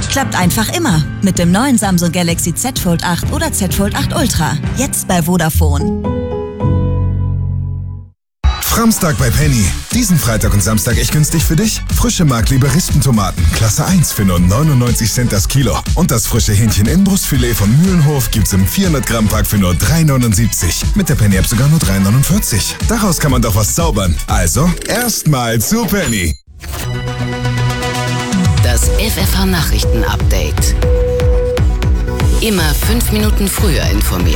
Klappt einfach immer. Mit dem neuen Samsung Galaxy Z Fold 8 oder Z Fold 8 Ultra. Jetzt bei Vodafone. Framstag bei Penny. Diesen Freitag und Samstag echt günstig für dich. Frische Markliebe Rispentomaten, Klasse 1 für nur 99 Cent das Kilo. Und das frische Hähnchen Inbrustfilet von Mühlenhof gibt's im 400 Gramm Pack für nur 3,79. Mit der Penny App sogar nur 3,49. Daraus kann man doch was zaubern. Also, erstmal zu Penny. Das FFH Nachrichten Update. Immer 5 Minuten früher informiert.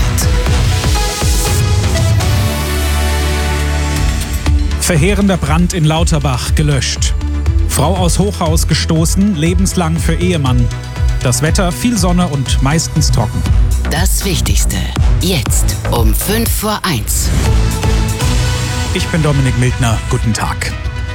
Verheerender Brand in Lauterbach gelöscht. Frau aus Hochhaus gestoßen, lebenslang für Ehemann. Das Wetter, viel Sonne und meistens trocken. Das Wichtigste, jetzt um 1:05. Ich bin Dominik Mildner, guten Tag.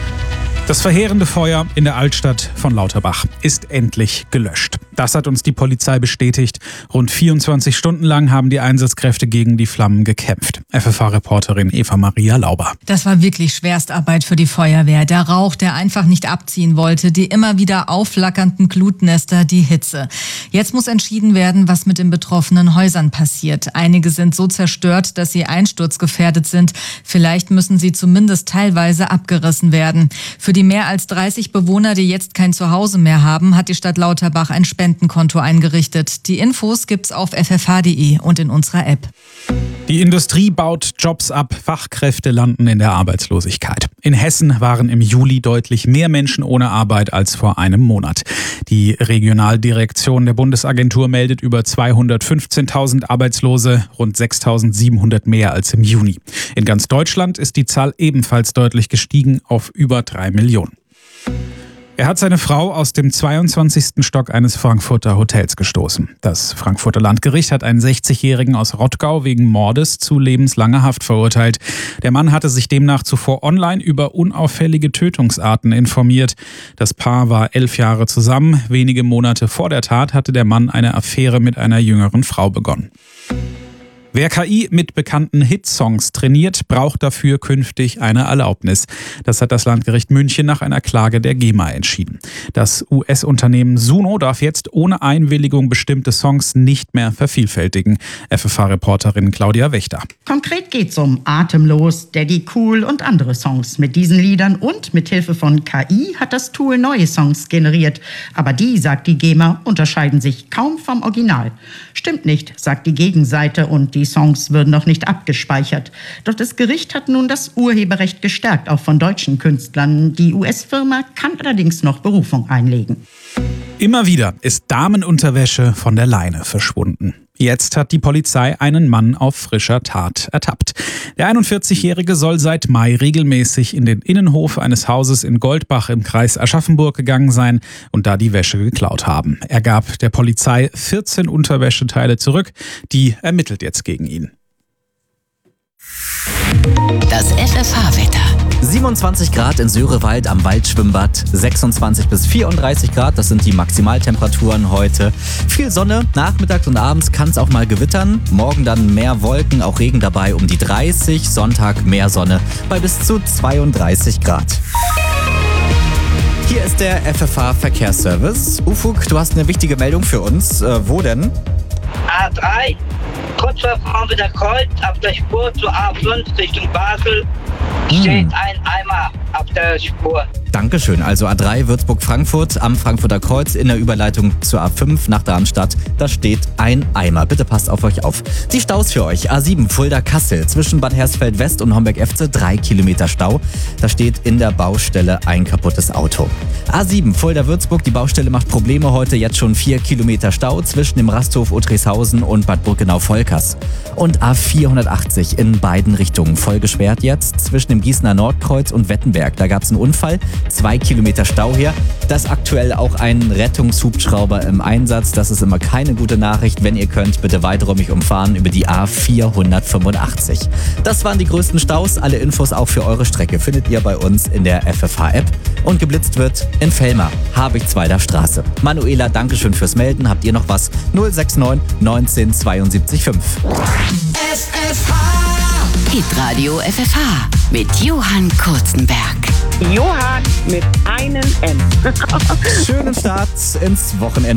Das verheerende Feuer in der Altstadt von Lauterbach ist endlich gelöscht. Das hat uns die Polizei bestätigt. Rund 24 Stunden lang haben die Einsatzkräfte gegen die Flammen gekämpft. FFH-Reporterin Eva-Maria Lauber. Das war wirklich Schwerstarbeit für die Feuerwehr. Der Rauch, der einfach nicht abziehen wollte, die immer wieder aufflackernden Glutnester, die Hitze. Jetzt muss entschieden werden, was mit den betroffenen Häusern passiert. Einige sind so zerstört, dass sie einsturzgefährdet sind. Vielleicht müssen sie zumindest teilweise abgerissen werden. Für die mehr als 30 Bewohner, die jetzt kein Zuhause mehr haben, hat die Stadt Lauterbach ein Spendenkonto eingerichtet. Die Infos gibt's auf ffh.de und in unserer App. Die Industrie baut Jobs ab, Fachkräfte landen in der Arbeitslosigkeit. In Hessen waren im Juli deutlich mehr Menschen ohne Arbeit als vor einem Monat. Die Regionaldirektion der Bundesagentur meldet über 215.000 Arbeitslose, rund 6.700 mehr als im Juni. In ganz Deutschland ist die Zahl ebenfalls deutlich gestiegen auf über 3 Millionen. Er hat seine Frau aus dem 22. Stock eines Frankfurter Hotels gestoßen. Das Frankfurter Landgericht hat einen 60-Jährigen aus Rottgau wegen Mordes zu lebenslanger Haft verurteilt. Der Mann hatte sich demnach zuvor online über unauffällige Tötungsarten informiert. Das Paar war 11 Jahre zusammen. Wenige Monate vor der Tat hatte der Mann eine Affäre mit einer jüngeren Frau begonnen. Wer KI mit bekannten Hitsongs trainiert, braucht dafür künftig eine Erlaubnis. Das hat das Landgericht München nach einer Klage der GEMA entschieden. Das US-Unternehmen Suno darf jetzt ohne Einwilligung bestimmte Songs nicht mehr vervielfältigen. FFH-Reporterin Claudia Wächter. Konkret geht's um Atemlos, Daddy Cool und andere Songs. Mit diesen Liedern und mit Hilfe von KI hat das Tool neue Songs generiert. Aber die, sagt die GEMA, unterscheiden sich kaum vom Original. Stimmt nicht, sagt die Gegenseite, und die Songs würden noch nicht abgespeichert. Doch das Gericht hat nun das Urheberrecht gestärkt, auch von deutschen Künstlern. Die US-Firma kann allerdings noch Berufung einlegen. Immer wieder ist Damenunterwäsche von der Leine verschwunden. Jetzt hat die Polizei einen Mann auf frischer Tat ertappt. Der 41-Jährige soll seit Mai regelmäßig in den Innenhof eines Hauses in Goldbach im Kreis Aschaffenburg gegangen sein und da die Wäsche geklaut haben. Er gab der Polizei 14 Unterwäscheteile zurück. Die ermittelt jetzt gegen ihn. Das FFH-Wetter. 27 Grad in Sörewald am Waldschwimmbad, 26 bis 34 Grad, das sind die Maximaltemperaturen heute. Viel Sonne, nachmittags und abends kann es auch mal gewittern. Morgen dann mehr Wolken, auch Regen dabei um die 30, Sonntag mehr Sonne bei bis zu 32 Grad. Hier ist der FFH Verkehrsservice. Ufuk, du hast eine wichtige Meldung für uns. Wo denn? A3, kurz vor Frankfurter Kreuz, auf der Spur zu A5 Richtung Basel, steht ein Eimer auf der Spur. Dankeschön. Also A3 Würzburg-Frankfurt am Frankfurter Kreuz in der Überleitung zur A5 nach Darmstadt. Da steht ein Eimer. Bitte passt auf euch auf. Die Staus für euch. A7 Fulda-Kassel zwischen Bad Hersfeld-West und Homberg-Efze 3 Kilometer Stau. Da steht in der Baustelle ein kaputtes Auto. A7 Fulda-Würzburg. Die Baustelle macht Probleme heute. Jetzt schon 4 Kilometer Stau zwischen dem Rasthof Utrechtshausen und Bad Burgenau-Volkers. Und A480 in beiden Richtungen. Voll gesperrt jetzt zwischen dem Gießener Nordkreuz und Wettenberg. Da gab es einen Unfall. 2 Kilometer Stau hier. Da ist aktuell auch ein Rettungshubschrauber im Einsatz. Das ist immer keine gute Nachricht. Wenn ihr könnt, bitte weiträumig umfahren über die A485. Das waren die größten Staus. Alle Infos auch für eure Strecke findet ihr bei uns in der FFH-App. Und geblitzt wird in Vellmar, Habichtshweiler Straße. Manuela, Dankeschön fürs Melden. Habt ihr noch was? 069 19 72 5. FFH Hitradio FFH mit Johann Kurzenberg. Johann mit einem N. Schönen Start ins Wochenende.